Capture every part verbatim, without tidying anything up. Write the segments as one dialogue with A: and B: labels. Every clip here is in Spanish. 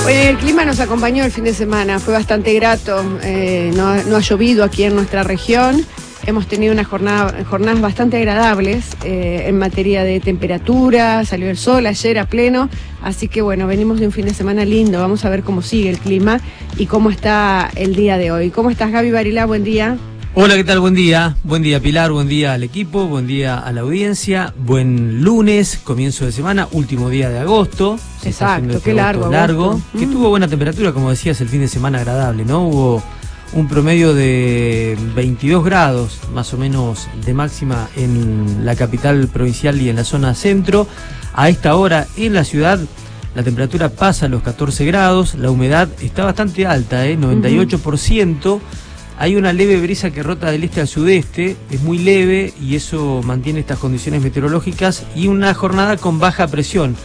A: Bueno, el clima nos acompañó el fin de semana, fue bastante grato, eh, no, no ha llovido aquí en nuestra región, hemos tenido unas jornada, jornadas bastante agradables eh, en materia de temperatura, salió el sol ayer a pleno, así que bueno, venimos de un fin de semana lindo, vamos a ver cómo sigue el clima y cómo está el día de hoy. ¿Cómo estás, Gaby Barilá? Buen día.
B: Hola, ¿qué tal? Buen día. Buen día, Pilar. Buen día al equipo. Buen día a la audiencia. Buen lunes, comienzo de semana, último día de agosto.
A: Se Exacto, qué largo.
B: Largo,
A: agosto.
B: que
A: mm.
B: tuvo buena temperatura, como decías, el fin de semana agradable, ¿no? Hubo un promedio de veintidós grados, más o menos, de máxima en la capital provincial y en la zona centro. A esta hora, en la ciudad, la temperatura pasa a los catorce grados. La humedad está bastante alta, ¿eh? noventa y ocho por ciento. Uh-huh. Hay una leve brisa que rota del este al sudeste, es muy leve y eso mantiene estas condiciones meteorológicas y una jornada con baja presión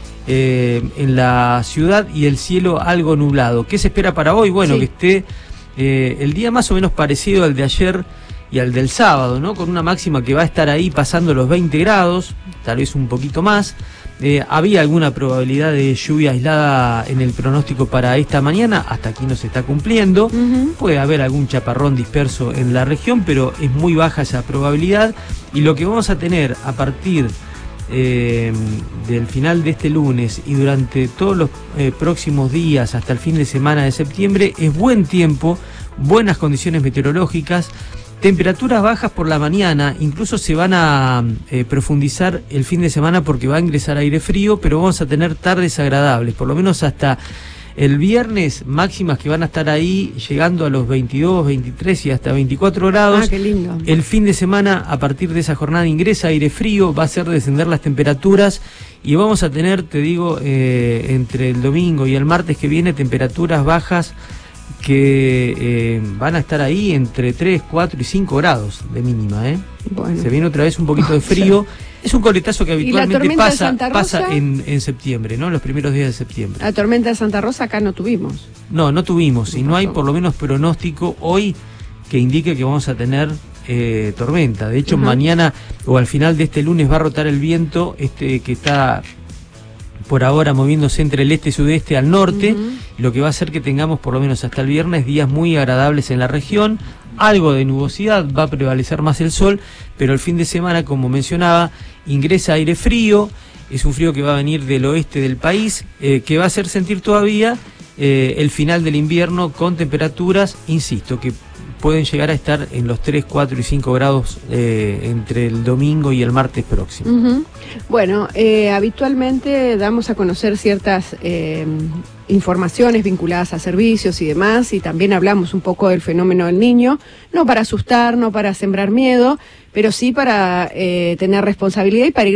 B: eh, en la ciudad y el cielo algo nublado. ¿Qué se espera para hoy? Bueno, sí. que esté eh, el día más o menos parecido al de ayer y al del sábado, ¿no? Con una máxima que va a estar ahí pasando los veinte grados, tal vez un poquito más. Eh, había alguna probabilidad de lluvia aislada en el pronóstico para esta mañana, hasta aquí no se está cumpliendo. Uh-huh. Puede haber algún chaparrón disperso en la región, pero es muy baja esa probabilidad. Y lo que vamos a tener a partir eh, del final de este lunes y durante todos los eh, próximos días hasta el fin de semana de septiembre es buen tiempo, buenas condiciones meteorológicas. Temperaturas bajas por la mañana, incluso se van a eh, profundizar el fin de semana porque va a ingresar aire frío, pero vamos a tener tardes agradables, por lo menos hasta el viernes, máximas que van a estar ahí llegando a los veintidós, veintitrés y hasta veinticuatro grados.
A: Ah, qué lindo.
B: El fin de semana, a partir de esa jornada, ingresa aire frío, va a hacer descender las temperaturas y vamos a tener, te digo, eh, entre el domingo y el martes que viene, temperaturas bajas que eh, van a estar ahí entre tres, cuatro y cinco grados de mínima, ¿eh? Bueno. Se viene otra vez un poquito de frío. Es un coletazo que habitualmente pasa, pasa en, en septiembre, ¿no? Los primeros días de septiembre.
A: La tormenta de Santa Rosa acá no tuvimos.
B: No, no tuvimos. Y no hay por lo menos pronóstico hoy que indique que vamos a tener eh, tormenta. De hecho, uh-huh. mañana o al final de este lunes va a rotar el viento este que está por ahora moviéndose entre el este y sudeste al norte, uh-huh. lo que va a hacer que tengamos por lo menos hasta el viernes días muy agradables en la región, algo de nubosidad, va a prevalecer más el sol, pero el fin de semana, como mencionaba, ingresa aire frío, es un frío que va a venir del oeste del país, eh, que va a hacer sentir todavía eh, el final del invierno con temperaturas, insisto, que pueden llegar a estar en los tres, cuatro y cinco grados eh, entre el domingo y el martes próximo.
A: Uh-huh. Bueno, eh, habitualmente damos a conocer ciertas eh, informaciones vinculadas a servicios y demás, y también hablamos un poco del fenómeno del niño, no para asustar, no para sembrar miedo, pero sí para eh, tener responsabilidad y para ir